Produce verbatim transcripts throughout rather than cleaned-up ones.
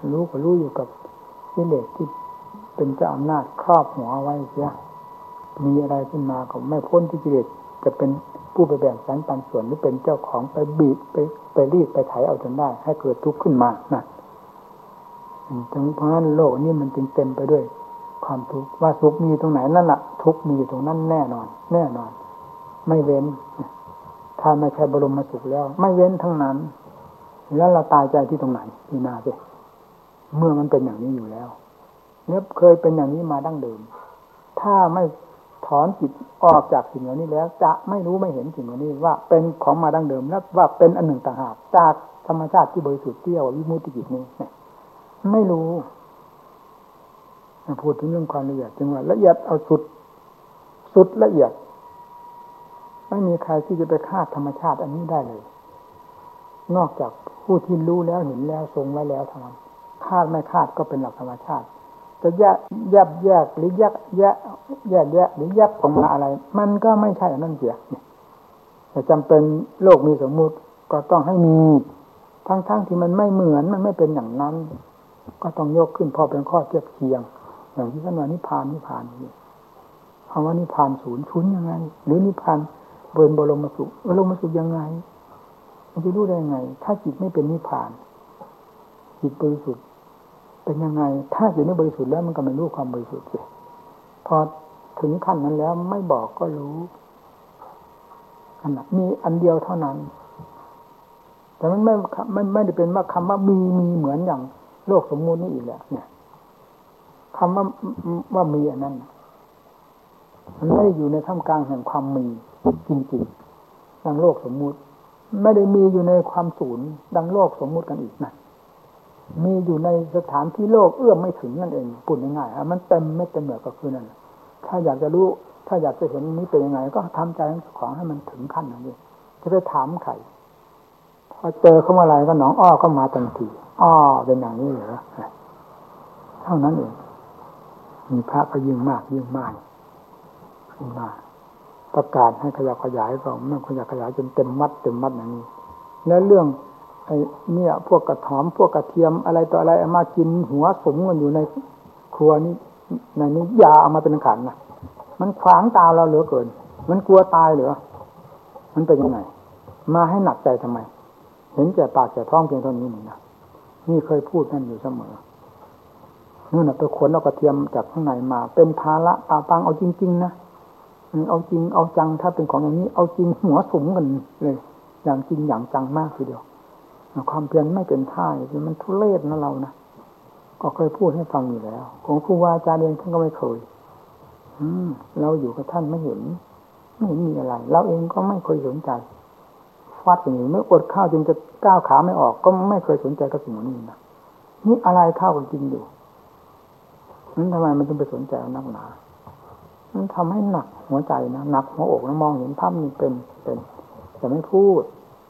รู้ก็รู้อยู่กับกิเลสที่เป็นเจ้าอำนาจครอบหัวไว้เสียมีอะไรขึ้นมาก็ไม่พ้นที่กิเลสจะเป็นผู้ไปแบ่งสรรปันส่วนหรือเป็นเจ้าของไปบีบไปไปรีดไปไถเอาจนได้ให้เกิดทุกข์ขึ้นมานะเพราะฉะนั้นโลกนี้มันจึงเต็มไปด้วยความทุกข์ว่าสุขมีตรงไหนนั่นแหละทุกข์มีตรงนั้นแน่นอนแน่นอนไม่เว้นถ้าไม่ใช่บรมสุขแล้วไม่เว้นทั้งนั้นแล้วเราตายใจที่ตรงไหนพี่นาสิเมื่อมันเป็นอย่างนี้อยู่แล้วเนี่ยเคยเป็นอย่างนี้มาดั้งเดิมถ้าไม่ถอนจิตออกจากสิ่งเหล่านี้แล้วจะไม่รู้ไม่เห็นสิ่งเหล่านี้ว่าเป็นของมาดั้งเดิมและว่าเป็นอันหนึ่งต่างหากจากธรรมชาติที่บริสุทธิ์ที่เรียกว่าวิมุตติจิตนี้ไม่รู้พูดถึงเรื่องความละเอียดจึงว่าละเอียดเอาสุดสุดละเอียดไม่มีใครที่จะไปคาดธรรมชาติอันนี้ได้เลยนอกจากผู้ที่รู้แล้วเห็นแล้วทรงไว้แล้วเท่านั้นคาดไม่คาดก็เป็นหลักธรรมชาติจะแยกแยกแยกหรือแยกแยกแยกแยกหรือแยกออกมาอะไรมันก็ไม่ใช่นั่นเสียแต่จำเป็นโลกมีสมมุติก็ต้องให้มีทั้งๆที่มันไม่เหมือนมันไม่เป็นอย่างนั้นก็ต้องยกขึ้นพอเป็นข้อเทียบเคียงอย่างที่ท่านว่านิพพานนิพพานนี่คำว่านิพพานศูนย์ศูนย์ยังไงหรือนิพพานเบินบรมสุขบรมสุขยังไงมันจะรู้ได้ยังไงถ้าจิตไม่เป็นนิพพานจิตบริสุทธิ์เป็นยังไงถ้าจิตไม่บริสุทธิ์แล้วมันก็ไม่รู้ความบริสุทธิ์สิพอถึงขั้นนั้นแล้วไม่บอกก็รู้ขนาดมีอันเดียวเท่านั้นแต่มันไม่ไม่ไม่ได้เป็นว่าคำว่ามีมีเหมือนอย่างโลกสมมุตินี่อีกแล้วเนี่ยคำว่าว่ามีอันนั้นมันไม่ได้อยู่ในท่ามกลางแห่งความมีจริงๆดังโลกสมมุติไม่ได้มีอยู่ในความศูนย์ดังโลกสมมุติกันอีกนะมีอยู่ในสถานที่โลกเอื้อมไม่ถึงนั่นเองพูดง่ายๆมันเต็มไม่เต็มเหมือนก็คือนั่นถ้าอยากจะรู้ถ้าอยากจะเห็นนี้เป็นยังไงก็ทำใจของให้มันถึงขั้นนั้นเองจะไปถามใครพอเจอเข้ามาอะไรก็หนองอ้อก็มาทันทีอ้อเป็นอย่างนี้เหรอเท่านั้นเองมีพระก็ยิ่งมากยิ่งมากขึ้นมาประกาศให้ขยับขยายก็ไม่ขยับขยายจนเต็มมัดเต็มมัดอย่างนี้แล้วเรื่องไอ้เนี่ยพวกกระถอมพวกกระเทียมอะไรต่ออะไรเอามากินหัวสมกันอยู่ในครัวนี้ในนี้ยาเอามาเป็นขันนะมันขวางตาเราเหลือเกินมันกลัวตายเหรอมันเป็นยังไงมาให้หนักใจทำไมเห็นแก่ปากแก่ท้องเพียงเท่านี้นี่นะนี่เคยพูดนั่นอยู่เสมอนู่นน่ะไปขนเอากระเทียมจากข้างในมาเป็นภาระปาปังเอาจริงๆนะเอาจริงเอาจังถ้าเป็นของอย่างนี้เอาจริงหัวสมกันเลยอย่างจริงอย่างจังมากทีเดียวความเพียรไม่เป็นท่าเลยมันทุเรศนะเรานะก็เคยพูดให้ฟังอยู่แล้วของครูบาอาจารย์เองท่านก็ไม่เคยอืมเราอยู่กับท่านไม่เห็นไม่เห็นมีอะไรเราเองก็ไม่เคยสนใจฟัดอย่างนี้ไม่อดข้าวจนจะก้าวขาไม่ออกก็ไม่เคยสนใจกับสิ่งนี้นะนี่อะไรข้าวกันจริงอยู่นั้นทำไมมันจึงไปสนใจนักหนามันทำให้หนักหัวใจนะหนักหัวอกนะมองเห็นภาพนี้เป็นเป็นแต่ไม่พูด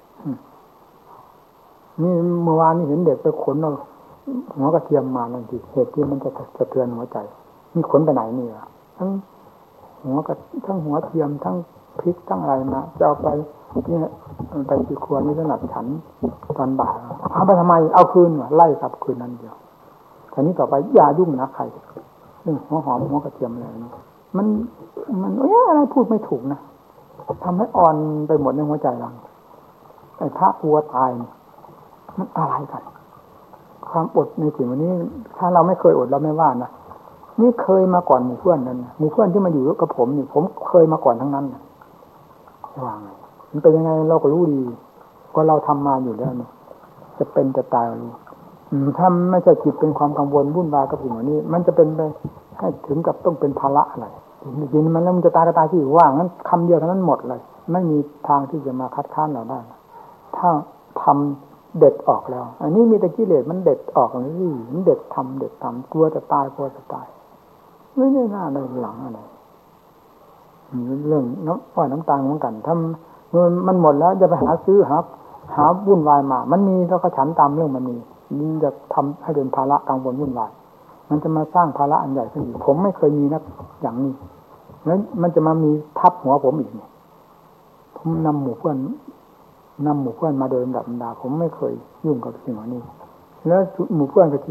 นี่เมื่อวานนี้เห็นเด็กไปขนเอาหัวกระเทียมมานั่นทีเหตุที่มันจะสะเทือนหัวใจนี่ขนไปไหนนี่ล่ะทั้งหัวกระทั้งหัวเทียมทั้งพริกทั้งอะไรมาจะเอาไปเนี่ยไปที่ครัวนี่สนับฉันตอนบ่ายเอาไปทำไมเอาคืนวะไล่ครับคืนนั้นเดียวทีนี้ต่อไปอย่ายุ่งนะใครเรื่องหัวหอมหัวกระเทียมอะไรนี่มันมันเอ๊ะอะไรพูดไม่ถูกนะทำให้อ่อนไปหมดในหัวใจเราไอ้พระกลัวตายมันอะไรกันความอดในสิ่งวันนี้ถ้าเราไม่เคยอดเราไม่ว่านะนี่เคยมาก่อนหมู่เพื่อนนั่นหมู่เพื่อนที่มาอยู่กับผมนี่ผมเคยมาก่อนทั้งนั้นว่าไงมันเป็นยังไงเราก็รู้ดีก็เราทำมาอยู่แล้วนี่จะเป็นจะตายรู้ถ้าไม่ใช่จิตเป็นความกังวลวุ่นวายกับสิ่งเหล่านี้มันจะเป็นไปให้ถึงกับต้องเป็นภาระอะไรจริงๆมันแล้วมันจะตายก็ตายที่ว่างั้นคำเดียวเท่านั้นหมดเลยไม่มีทางที่จะมาคัดค้านเราได้ถ้าทำเด็ดออกแล้วอันนี้มีแต่กิเลสมันเด็ดออกอย่างนี้มันเด็ดทำเด็ดทำกลัวจะตายกลัวจะตายไม่ได้หน้าในหลังอะไรเรื่องน้ำอ้อยน้ำตาลเหมือนกันถ้ามันหมดแล้วจะไปหาซื้อหาหาวุ่นวายมามันมีแล้วก็ฉันตามเรื่องมันมีมันจะทำให้เป็นภาระกังวลวุ่นวายมันจะมาสร้างภาระอันใหญ่ขึ้นอีกผมไม่เคยมีนักอย่างนี้แล้วมันจะมามีทับหัวผมอีกเนี่ยผมนำหมู่เพื่อนนำหมู่เพื่อนมาโดยลำดับดาผมไม่เคยยุ่งกับสิ่งเหล่านี้แล้วหมู่เพื่อนก็